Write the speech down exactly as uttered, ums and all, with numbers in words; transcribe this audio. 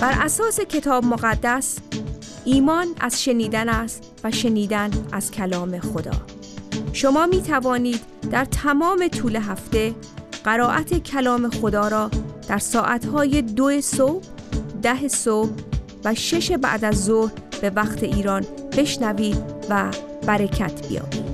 بر اساس کتاب مقدس ایمان از شنیدن است و شنیدن از کلام خدا. شما می توانید در تمام طول هفته قرائت کلام خدا را در ساعتهای دو صبح، ده صبح و شش بعد از ظهر به وقت ایران بشنوید و برکت بیابید.